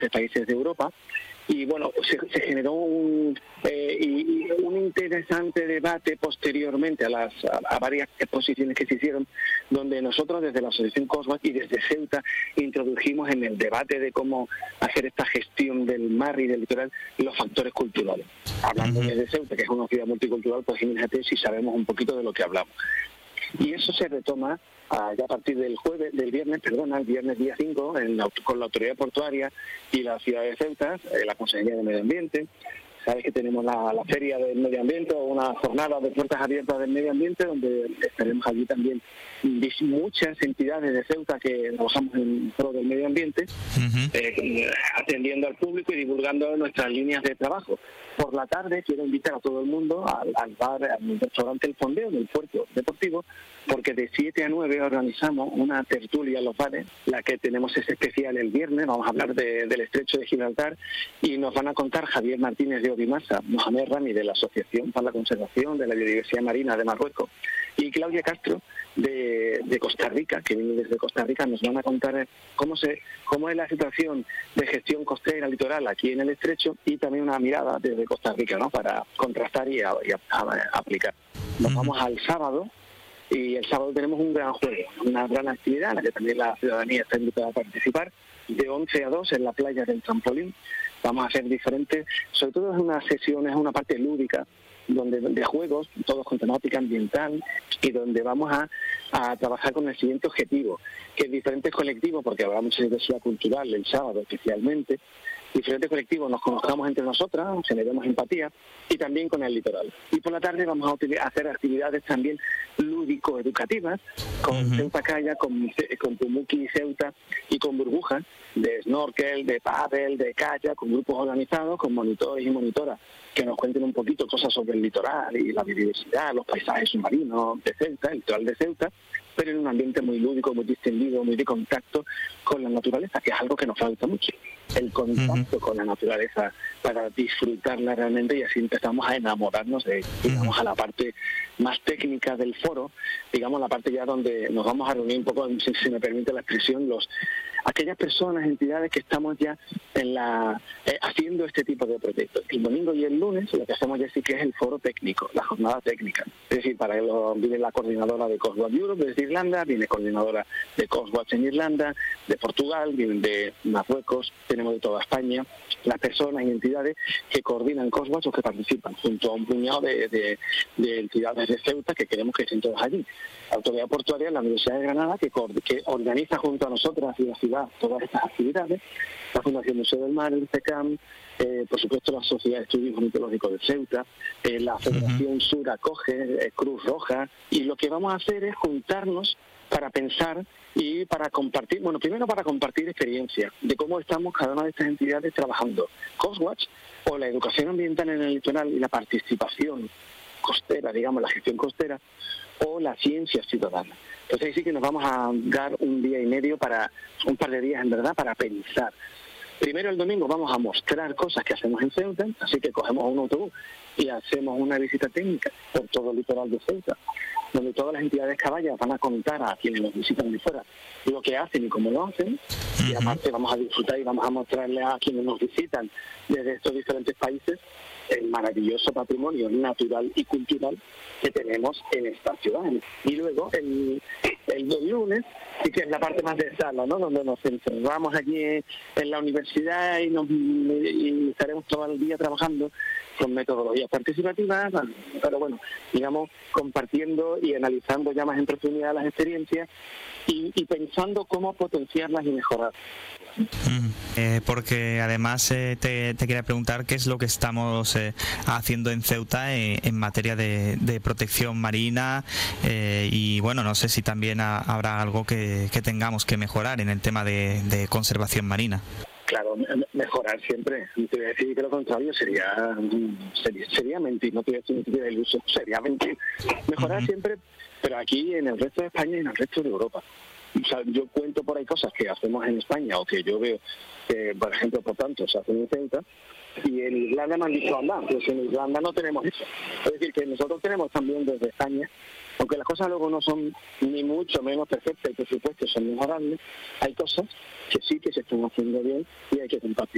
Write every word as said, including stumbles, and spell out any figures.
de países de Europa. Y bueno, se, se generó un, eh, y, y un interesante debate posteriormente a las a, a varias exposiciones que se hicieron, donde nosotros desde la Asociación Coswatch y desde Ceuta introdujimos en el debate de cómo hacer esta gestión del mar y del litoral los factores culturales. Hablando uh-huh. desde Ceuta, que es una ciudad multicultural, pues imagínate si sabemos un poquito de lo que hablamos. Y eso se retoma a, ya a partir del jueves, del viernes, perdona, el viernes día cinco, en la, con la autoridad portuaria y la ciudad de Ceuta, eh, la Consejería de Medio Ambiente. Sabes que tenemos la, la Feria del Medio Ambiente, o una jornada de puertas abiertas del medio ambiente, donde estaremos allí también muchas entidades de Ceuta que trabajamos en pro del medio ambiente, uh-huh. eh, atendiendo al público y divulgando nuestras líneas de trabajo. Por la tarde quiero invitar a todo el mundo al, al bar, al restaurante El Fondeo, en el puerto deportivo, porque de siete a nueve organizamos una tertulia en los bares. La que tenemos es especial el viernes, vamos a hablar de, del estrecho de Gibraltar, y nos van a contar Javier Martínez de Obimasa, Mohamed Rami de la Asociación para la Conservación de la Biodiversidad Marina de Marruecos y Claudia Castro de, de Costa Rica, que viene desde Costa Rica. Nos van a contar cómo se cómo es la situación de gestión costera litoral aquí en el estrecho, y también una mirada desde Costa Rica, ¿no?, para contrastar y, a, y a, a aplicar. Nos vamos al sábado, y el sábado tenemos un gran juego, una gran actividad en la que también la ciudadanía está invitada a participar, de once a dos en la playa del Trampolín. Vamos a hacer diferentes, sobre todo es una sesión, es una parte lúdica, donde de juegos, todos con temática ambiental, y donde vamos a, a trabajar con el siguiente objetivo, que diferentes colectivos, porque habrá mucha diversidad cultural el sábado especialmente, diferentes colectivos nos conozcamos entre nosotras, generemos empatía, y también con el litoral. Y por la tarde vamos a, utilizar, a hacer actividades también lúdico-educativas, con uh-huh. Ceuta Calla, con, con Pumuki y Ceuta, y con burbujas, de snorkel, de pádel, de kayak, con grupos organizados, con monitores y monitoras, que nos cuenten un poquito cosas sobre el litoral y la biodiversidad, los paisajes submarinos de Ceuta, el litoral de Ceuta, pero en un ambiente muy lúdico, muy distendido, muy de contacto con la naturaleza, que es algo que nos falta mucho, el contacto uh-huh. con la naturaleza, para disfrutarla realmente, y así empezamos a enamorarnos de, digamos, a la parte más técnica del foro, digamos, la parte ya donde nos vamos a reunir un poco, si se me permite la expresión, los aquellas personas, entidades que estamos ya en la eh, haciendo este tipo de proyectos. El domingo y el lunes lo que hacemos ya sí que es el foro técnico, la jornada técnica. Es decir, para ello viene la coordinadora de Coswatch Europe desde Irlanda, viene coordinadora de Coswatch en Irlanda, de Portugal, vienen de Marruecos, tenemos de toda España, las personas y entidades que coordinan Coswatch o que participan, junto a un puñado de, de, de entidades de Ceuta que queremos que estén todos allí. La Autoridad Portuaria, la Universidad de Granada, que, que organiza junto a nosotras y la ciudad todas estas actividades, la Fundación Museo del Mar, el C E C A M, eh, por supuesto la Sociedad de Estudios Ornitológicos de Ceuta, eh, la Federación uh-huh. Sur acoge, eh, Cruz Roja, y lo que vamos a hacer es juntarnos para pensar y para compartir, bueno, primero para compartir experiencias de cómo estamos cada una de estas entidades trabajando. Coswatch, o la educación ambiental en el litoral y la participación costera, digamos, la gestión costera, o la ciencia ciudadana. Entonces ahí sí que nos vamos a dar un día y medio, para un par de días en verdad, para pensar. Primero el domingo vamos a mostrar cosas que hacemos en Ceuta, así que cogemos un autobús y hacemos una visita técnica por todo el litoral de Ceuta, donde todas las entidades caballas van a contar a quienes nos visitan de fuera lo que hacen y cómo lo hacen, y aparte vamos a disfrutar y vamos a mostrarle a quienes nos visitan desde estos diferentes países el maravilloso patrimonio natural y cultural que tenemos en esta ciudad. Y luego el, el lunes sí que es la parte más de sala, ¿no?, donde nos encerramos allí en la universidad y, nos, y estaremos todo el día trabajando con metodologías participativas, pero bueno, digamos, compartiendo y analizando ya más en profundidad las experiencias y, y pensando cómo potenciarlas y mejorarlas. Mm, eh, porque además eh, te, te quería preguntar qué es lo que estamos eh, haciendo en Ceuta eh, en materia de, de protección marina, eh, y bueno, no sé si también ha, habrá algo que, que tengamos que mejorar en el tema de, de conservación marina. Claro, mejorar siempre. Te voy a decir que lo contrario sería sería, sería mentir, no te voy a decir mentira del uso, sería mentir. Mejorar uh-huh. siempre, pero aquí en el resto de España y en el resto de Europa. O sea, yo cuento por ahí cosas que hacemos en España o que yo veo que, por ejemplo, por tanto, se hacen en Ceuta, y en Irlanda me han dicho, anda, pues en Irlanda no tenemos eso. Es decir, que nosotros tenemos también desde España, aunque las cosas luego no son ni mucho menos perfectas y por supuesto son mejorables, hay cosas que sí que se están haciendo bien y hay que compartir.